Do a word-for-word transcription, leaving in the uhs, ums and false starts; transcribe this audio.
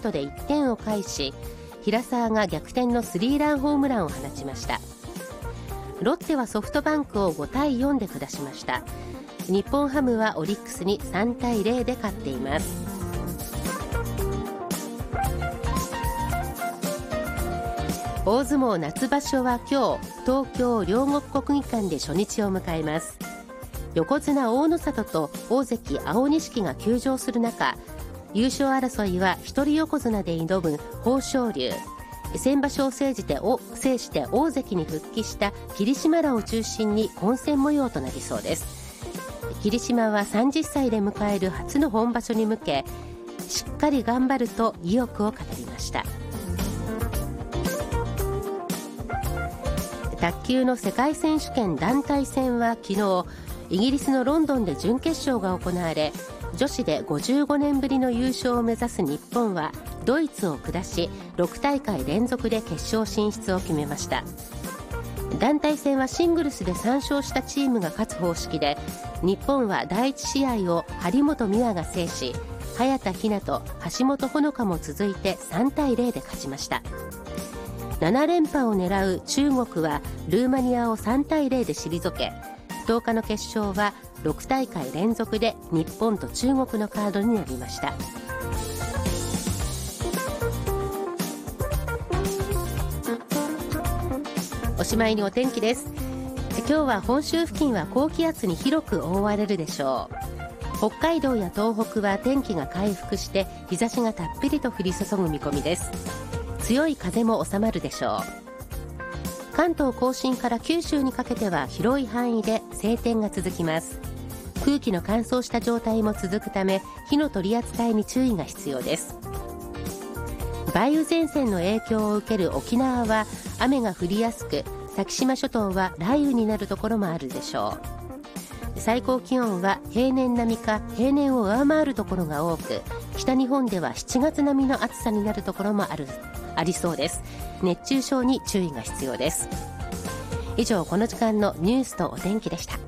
トでいってんを返し、平沢が逆転のスリーランホームランを放ちました。ロッテはソフトバンクをごたいよんで下しました。日本ハムはオリックスにさんたいゼロで勝っています。大相撲夏場所は今日、東京両国国技館で初日を迎えます。横綱大野里と大関青錦が休場する中、優勝争いは一人横綱で挑む豊昇龍、先場所を制してお制して大関に復帰した霧島らを中心に混戦模様となりそうです。霧島はさんじゅっさいで迎える初の本場所に向け、しっかり頑張ると意欲を語りました。卓球の世界選手権団体戦は昨日、イギリスのロンドンで準決勝が行われ、女子でごじゅうごねんぶりの優勝を目指す日本はドイツを下し、ろくたいかい連続で決勝進出を決めました。団体戦はシングルスでさん勝したチームが勝つ方式で、日本はだいいち試合を張本美和が制し、早田ひなと橋本穂香も続いてさんたいゼロで勝ちました。なな連覇を狙う中国はルーマニアをさんたいゼロで退け、とおかの決勝はろくたいかい連続で日本と中国のカードになりました。おしまいにお天気です。今日は本州付近は高気圧に広く覆われるでしょう。北海道や東北は天気が回復して日差しがたっぷりと降り注ぐ見込みです。強い風も収まるでしょう。関東甲信から九州にかけては広い範囲で晴天が続きます。空気の乾燥した状態も続くため、火の取り扱いに注意が必要です。梅雨前線の影響を受ける沖縄は雨が降りやすく、先島諸島は雷雨になるところもあるでしょう。最高気温は平年並みか平年を上回るところが多く、北日本ではしちがつ並みの暑さになるところもあるありそうです。熱中症に注意が必要です。以上、この時間のニュースとお天気でした。